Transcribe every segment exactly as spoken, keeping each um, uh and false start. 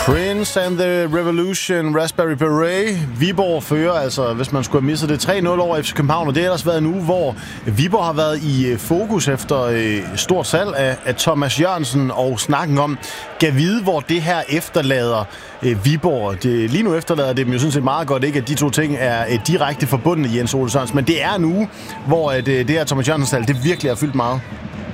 Prince and the Revolution, Raspberry Beret. Viborg fører, altså hvis man skulle have misset det, tre nul over F C København, og det har ellers været en uge, hvor Viborg har været i fokus efter øh, stort salg af, af Thomas Jørgensen, og snakken om, gav vide, hvor det her efterlader øh, Viborg. Det, lige nu efterlader det dem jo sådan set meget godt, ikke, at de to ting er øh, direkte forbundet, Jens Ole Sørensen, men det er en uge, hvor øh, det, det her Thomas Jørgensen-salg, det virkelig har fyldt meget.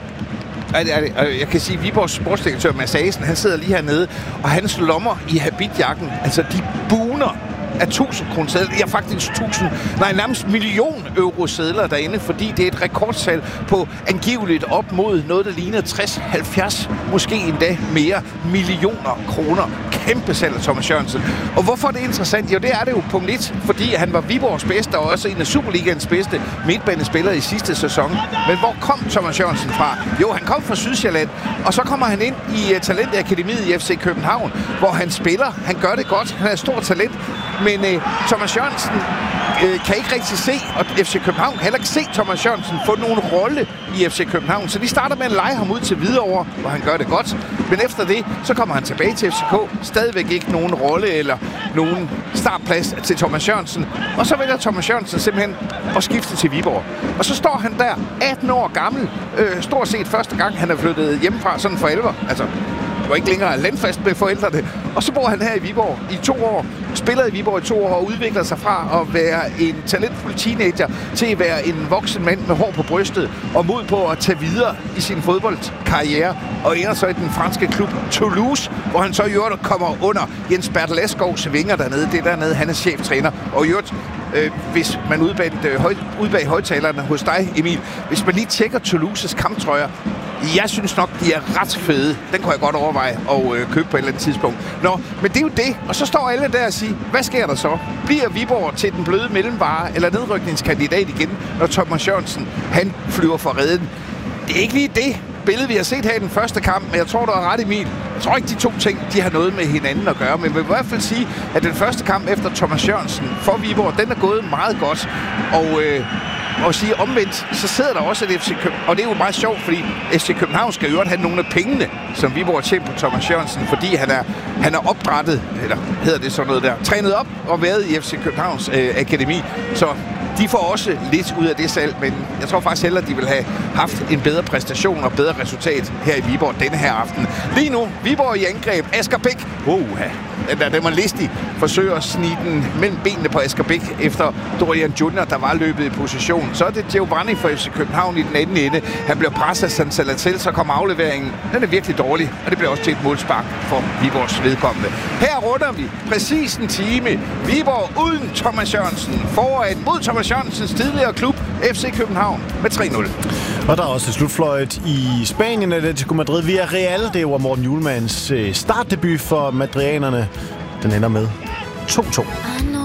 Jeg kan sige, at Viborgs sportsdirektør Mads Asen, han sidder lige hernede, og hans lommer i habitjakken, altså de buner af tusind kroner sedler. Ja, faktisk tusind, nej, nærmest million euro sedler derinde, fordi det er et rekordsalg på angiveligt op mod noget, der ligner tres, halvfjerds, måske endda mere millioner kroner. Kæmpe salg af Thomas Jørgensen. Og hvorfor er det interessant? Jo, det er det jo punkt et, fordi han var Viborgs bedste, og også en af Superligaens bedste midtbanespillere i sidste sæson. Men hvor kom Thomas Jørgensen fra? Jo, han kom fra Sydsjælland, og så kommer han ind i uh, Talentakademiet i F C København, hvor han spiller. Han gør det godt. Han er et stort talent. Men øh, Thomas Jørgensen øh, kan ikke rigtig se, og F C København kan heller ikke se Thomas Jørgensen få nogen rolle i F C København. Så de starter med at lege ham ud til Hvidovre, hvor han gør det godt. Men efter det, så kommer han tilbage til F C K. Stadigvæk ikke nogen rolle eller nogen startplads til Thomas Jørgensen. Og så vælger Thomas Jørgensen simpelthen at skifte til Viborg. Og så står han der, atten år gammel, øh, stort set første gang, han er flyttet hjemmefra, sådan for alvor. Altså, var ikke længere landfast med forældrene. Og så bor han her i Viborg i to år, spiller i Viborg i to år og udvikler sig fra at være en talentfuld teenager til at være en voksen mand med hår på brystet og mod på at tage videre i sin fodboldkarriere, og ender så i den franske klub Toulouse, hvor han så i øvrigt kommer under Jens Bertel Eskovs vinger dernede. Det er dernede, han er cheftræner. Og i øvrigt, øh, hvis man udbag, øh, høj, udbag højtalerne hos dig, Emil, hvis man lige tjekker Toulouses kamptrøjer, jeg synes nok, de er ret fede. Den kunne jeg godt overveje at øh, købe på et eller andet tidspunkt. Nå, men det er jo det. Og så står alle der og siger, hvad sker der så? Bliver Viborg til den bløde mellemvare eller nedrykningskandidat igen, når Thomas Jørgensen, han flyver for redden? Det er ikke lige det billede, vi har set her i den første kamp, men jeg tror, du har ret, Emil. Jeg tror ikke, de to ting, de har noget med hinanden at gøre, men jeg vil i hvert fald sige, at den første kamp efter Thomas Jørgensen for Viborg, den er gået meget godt. Og øh, og sige omvendt, så sidder der også et F C København, og det er jo meget sjovt, fordi F C København skal jo have nogle af pengene, som Viborg har tjent på Thomas Jørgensen, fordi han er, han er opdrættet, eller hedder det sådan noget der, trænet op og været i F C Københavns øh, akademi, så de får også lidt ud af det salg, men jeg tror faktisk heller, at de vil have haft en bedre præstation og bedre resultat her i Viborg denne her aften. Lige nu, Viborg i angreb. Asger Bæk, oha, den der, den var listig, forsøger at snige den mellem benene på Asger Bæk efter Dorian Junior, der var løbet i position. Så er det Giovanni fra F C København i den anden ende. Han bliver presset af San Salatel, så kommer afleveringen. Den er virkelig dårlig, og det bliver også til et målspark for Viborgs vedkommende. Her runder vi præcis en time. Viborg uden Thomas Jørgensen foran mod Thomas Jørgensens tidligere klub, F C København, med tre nul. Og der er også slutfløjet i Spanien, Atletico Madrid via Real. Det var Morten Hjulmans startdebut for madrianerne. Den ender med to to.